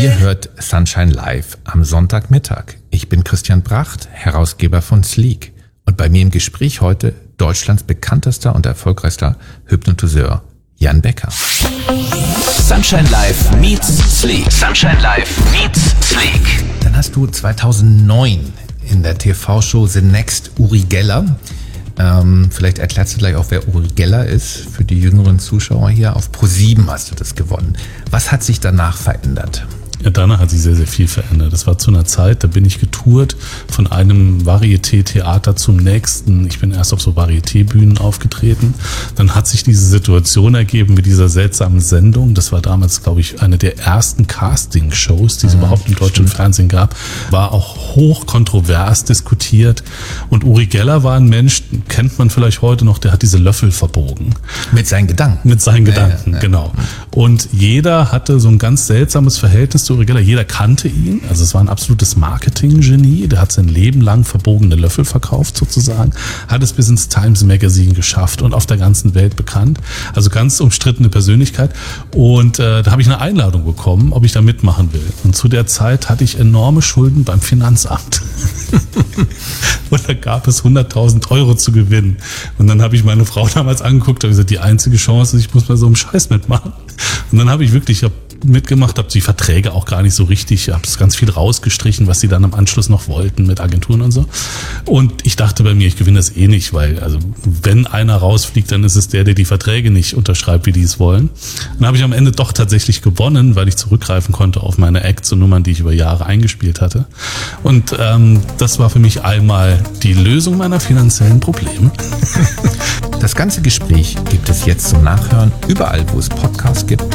Ihr hört Sunshine Live am Sonntagmittag. Ich bin Christian Bracht, Herausgeber von Sleek. Und bei mir im Gespräch heute Deutschlands bekanntester und erfolgreichster Hypnotiseur, Jan Becker. Sunshine Live meets Sleek. Sunshine Live meets Sleek. Dann hast du 2009 in der TV-Show The Next Uri Geller. Vielleicht erklärst du gleich auch, wer Uri Geller ist für die jüngeren Zuschauer hier. Auf Pro7 hast du das gewonnen. Was hat sich danach verändert? Ja, danach hat sich sehr, sehr viel verändert. Das war zu einer Zeit, da bin ich getourt von einem Varieté-Theater zum nächsten. Ich bin erst auf so Varieté-Bühnen aufgetreten. Dann hat sich diese Situation ergeben mit dieser seltsamen Sendung. Das war damals, glaube ich, eine der ersten Casting-Shows, die es überhaupt im deutschen Fernsehen gab. War auch hoch kontrovers diskutiert. Und Uri Geller war ein Mensch, kennt man vielleicht heute noch, der hat diese Löffel verbogen. Mit seinen Gedanken. Mit seinen Gedanken, genau. Und jeder hatte so ein ganz seltsames Verhältnis zu Uri Geller. Jeder kannte ihn. Also es war ein absolutes Marketing-Genie. Der hat sein Leben lang verbogene Löffel verkauft sozusagen. Hat es bis ins Times Magazine geschafft und auf der ganzen Welt bekannt. Also ganz umstrittene Persönlichkeit. Und da habe ich eine Einladung bekommen, ob ich da mitmachen will. Und zu der Zeit hatte ich enorme Schulden beim Finanzamt. Und da gab es 100.000 Euro zu gewinnen. Und dann habe ich meine Frau damals angeguckt und gesagt, die einzige Chance ist, ich muss bei so einem Scheiß mitmachen. Und dann habe ich wirklich mitgemacht, habe die Verträge auch gar nicht so richtig, habe es ganz viel rausgestrichen, was sie dann am Anschluss noch wollten mit Agenturen und so. Und ich dachte bei mir, ich gewinne das eh nicht, weil also wenn einer rausfliegt, dann ist es der die Verträge nicht unterschreibt, wie die es wollen. Dann habe ich am Ende doch tatsächlich gewonnen, weil ich zurückgreifen konnte auf meine Acts und Nummern, die ich über Jahre eingespielt hatte. Und das war für mich einmal die Lösung meiner finanziellen Probleme. Das ganze Gespräch gibt es jetzt zum Nachhören, überall, wo es Podcasts gibt.